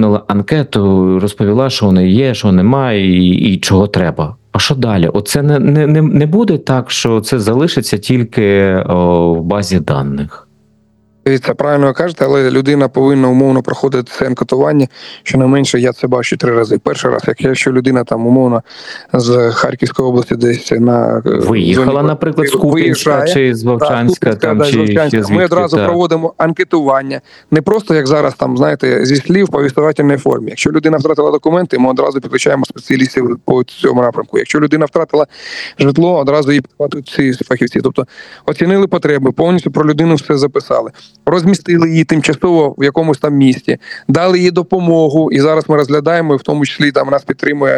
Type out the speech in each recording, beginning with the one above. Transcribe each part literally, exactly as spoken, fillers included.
заповнила анкету, розповіла, що воно є, що немає і, і чого треба. А що далі? Оце не, не, не буде так, що це залишиться тільки о, в базі даних? Дивіться, правильно ви кажете, але людина повинна умовно проходити це анкетування, щонайменше я це бачу три рази. Перший раз, якщо людина там умовно з Харківської області десь на виїхала, зоні, наприклад, з Куп'янська чи з Вовчанська, да, там, да, чи ще звідки, ми одразу так. проводимо анкетування, не просто як зараз там, знаєте, зі слів в повістувальній формі. Якщо людина втратила документи, ми одразу підключаємо спеціалістів по цьому напрямку. Якщо людина втратила житло, одразу її підхватують ці фахівці. Тобто оцінили потреби, повністю про людину все записали. Розмістили її тимчасово в якомусь там місті, дали їй допомогу, і зараз ми розглядаємо, і в тому числі там нас підтримує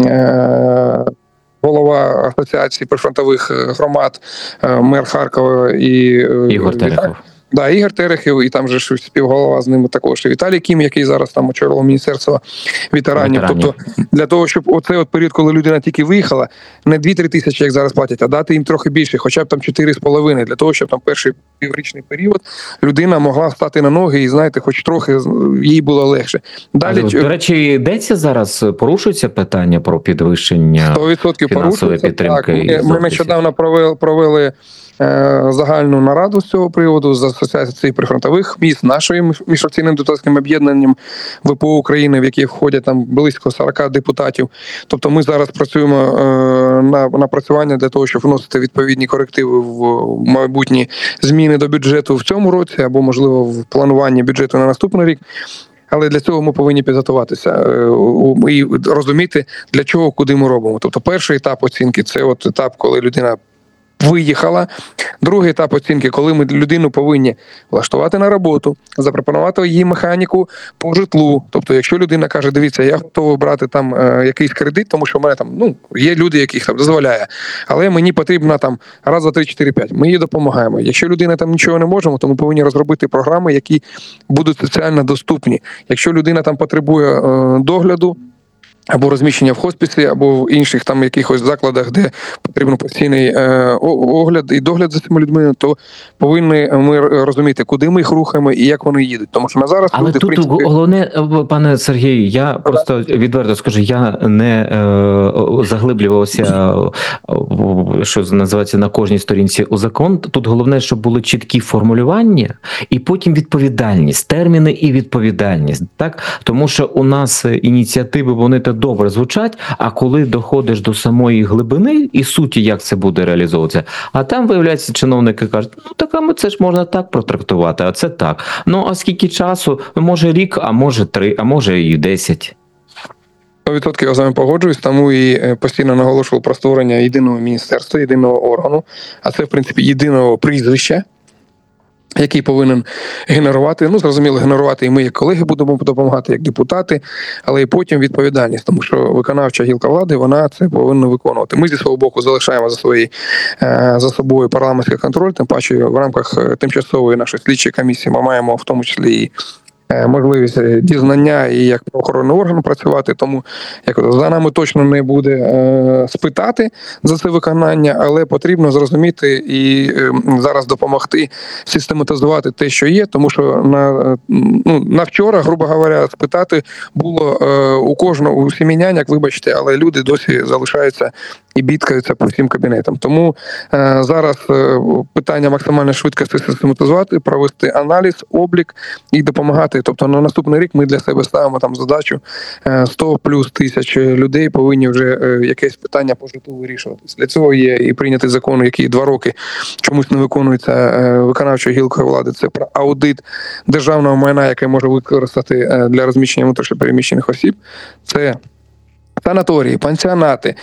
е- голова Асоціації прифронтових громад, е- мер Харкова і Ігор Терехов. Да, Ігор Терехов, і там же ж співголова з ними також. І Віталій Кім, який зараз там очолював Міністерство ветеранів. ветеранів. Тобто для того, щоб оцей от період, коли людина тільки виїхала, не дві-три тисячі, як зараз платять, а дати їм трохи більше, хоча б там чотири з половиною, для того, щоб там перший піврічний період людина могла стати на ноги і, знаєте, хоч трохи їй було легше. Далі, а, до речі, йдеться зараз, порушується питання про підвищення фінансової підтримки? Так, ми, ми нещодавно провели, провели загальну нараду з цього приводу з Асоціації прифронтових міст, нашим міжфракційним депутатським об'єднанням ВПО України, в які входять там близько сорока депутатів. Тобто ми зараз працюємо на напрацювання для того, щоб вносити відповідні корективи в майбутні зміни до бюджету в цьому році або, можливо, в плануванні бюджету на наступний рік. Але для цього ми повинні підготуватися і розуміти, для чого, куди ми робимо. Тобто перший етап оцінки – це от етап, коли людина виїхала. Другий етап оцінки, коли ми людину повинні влаштувати на роботу, запропонувати їй механіку по житлу. Тобто, якщо людина каже, дивіться, я готовий брати там е, якийсь кредит, тому що в мене там, ну, є люди, яких там дозволяє, але мені потрібно там раз, два, три, чотири, п'ять. Ми їй допомагаємо. Якщо людина там нічого не може, то ми повинні розробити програми, які будуть соціально доступні. Якщо людина там потребує е, догляду, або розміщення в хосписі, або в інших там якихось закладах, де потрібен постійний е, огляд і догляд за цими людьми, то повинні ми розуміти, куди ми їх рухаємо і як вони їдуть. Тому що на зараз але люди, тут, в принципі... головне, пане Сергію, я так. просто відверто скажу, я не е, заглиблювався, що називається, на кожній сторінці у закон. Тут головне, щоб були чіткі формулювання і потім відповідальність, терміни і відповідальність. Так? Тому що у нас ініціативи, вони так добре звучать, а коли доходиш до самої глибини і суті, як це буде реалізовуватися, а там, виявляється, чиновники кажуть, ну так, а ми це ж можна так протрактувати, а це так. Ну, а скільки часу? Може рік, а може три, а може і десять. сто відсотків я з вами погоджуюсь, тому і постійно наголошував про створення єдиного міністерства, єдиного органу, а це, в принципі, єдиного прізвища, який повинен генерувати, ну, зрозуміло, генерувати і ми, як колеги, будемо допомагати, як депутати, але і потім відповідальність, тому що виконавча гілка влади, вона це повинна виконувати. Ми зі свого боку залишаємо за свої, за собою парламентський контроль, тим паче в рамках тимчасової нашої слідчої комісії ми маємо в тому числі і можливість дізнання і як правоохоронний орган працювати, тому як за нами точно не буде е, спитати за це виконання, але потрібно зрозуміти і е, зараз допомогти систематизувати те, що є, тому що на, ну, на вчора, грубо говоря, спитати було е, у кожного, у сім'яняк, вибачте, але люди досі залишаються і бідкаються по всім кабінетам. Тому е, зараз е, питання максимально швидко систематизувати, провести аналіз, облік і допомагати. Тобто на наступний рік ми для себе ставимо там задачу сто плюс тисяч людей повинні вже якесь питання по житлу вирішуватись. Для цього є і прийнятий закон, який два роки чомусь не виконується виконавчою гілкою влади. Це про аудит державного майна, яке може використати для розміщення внутрішньопереміщених осіб. Це санаторії, пансіонати,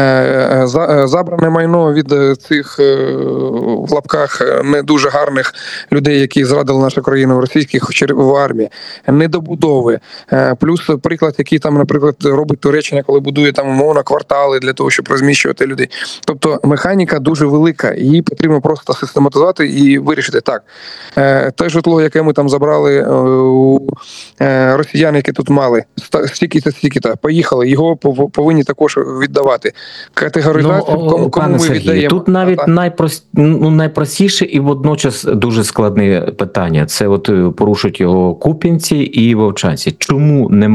забране майно від цих, в лапках, не дуже гарних людей, які зрадили нашу країну в російських в армії, недобудови. Плюс приклад, який там, наприклад, робить Туреччина, коли будує там умовно квартали для того, щоб розміщувати людей. Тобто механіка дуже велика, її потрібно просто систематизувати і вирішити. Так, те житло, яке ми там забрали у росіян, які тут мали, стільки-то, стільки-то, поїхали, його повинні також віддавати. Категоризацію, ну, кому, кому ми Сергій, віддаємо. Тут навіть а, найпрост, ну, найпростіше і водночас дуже складне питання. Це от порушують його куп'янці і вовчанці. Чому немає